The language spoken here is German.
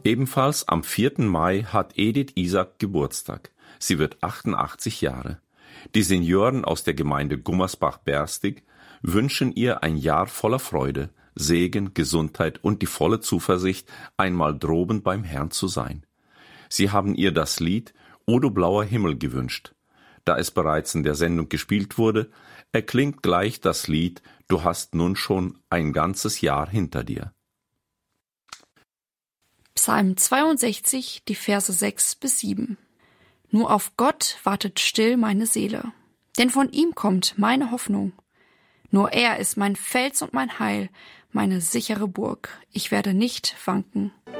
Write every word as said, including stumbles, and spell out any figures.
Ebenfalls am vierten Mai hat Edith Isaak Geburtstag. Sie wird achtundachtzig Jahre. Die Senioren aus der Gemeinde Gummersbach-Berstig wünschen ihr ein Jahr voller Freude, Segen, Gesundheit und die volle Zuversicht, einmal droben beim Herrn zu sein. Sie haben ihr das Lied O du blauer Himmel gewünscht. Da es bereits in der Sendung gespielt wurde, erklingt gleich das Lied Du hast nun schon ein ganzes Jahr hinter dir. Psalm zweiundsechzig, die Verse sechs bis sieben. Nur auf Gott wartet still meine Seele, denn von ihm kommt meine Hoffnung. Nur er ist mein Fels und mein Heil, meine sichere Burg. Ich werde nicht wanken.